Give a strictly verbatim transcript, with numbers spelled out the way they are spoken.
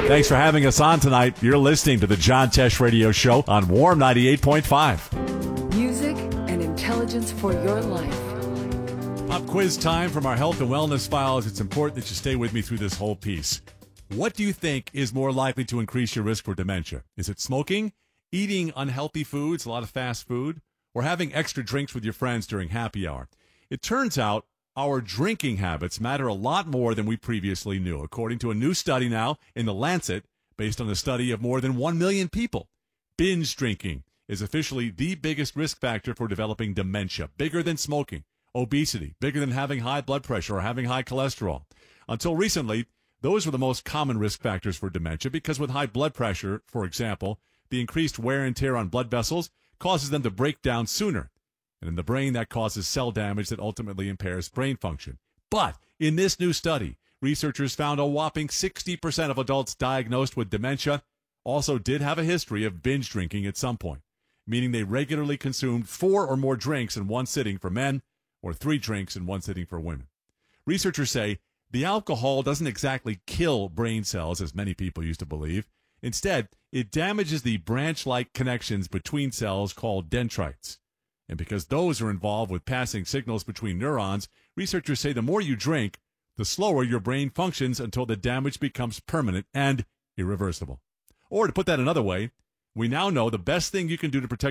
Thanks for having us on tonight. You're listening to the John Tesh Radio Show on Warm ninety-eight point five. Music and intelligence for your life. Pop quiz time from our health and wellness files. It's important that you stay with me through this whole piece. What do you think is more likely to increase your risk for dementia? Is it smoking, eating unhealthy foods, a lot of fast food, or having extra drinks with your friends during happy hour? It turns out our drinking habits matter a lot more than we previously knew, according to a new study now in The Lancet, based on a study of more than one million people. Binge drinking is officially the biggest risk factor for developing dementia, bigger than smoking, obesity, bigger than having high blood pressure or having high cholesterol. Until recently, those were the most common risk factors for dementia because with high blood pressure, for example, the increased wear and tear on blood vessels causes them to break down sooner. And in the brain, that causes cell damage that ultimately impairs brain function. But in this new study, researchers found a whopping sixty percent of adults diagnosed with dementia also did have a history of binge drinking at some point, meaning they regularly consumed four or more drinks in one sitting for men or three drinks in one sitting for women. Researchers say the alcohol doesn't exactly kill brain cells, as many people used to believe. Instead, it damages the branch-like connections between cells called dendrites. And because those are involved with passing signals between neurons, researchers say the more you drink, the slower your brain functions until the damage becomes permanent and irreversible. Or to put that another way, we now know the best thing you can do to protect